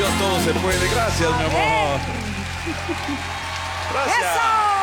Dios todo se puede. Gracias, mi amor. Gracias. ¡Eso!